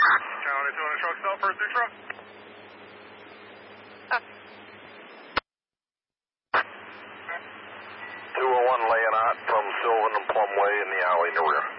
County 200 truck, stop for 3 truck. 201 laying out from Sylvan and Plum Way in the alley in the rear.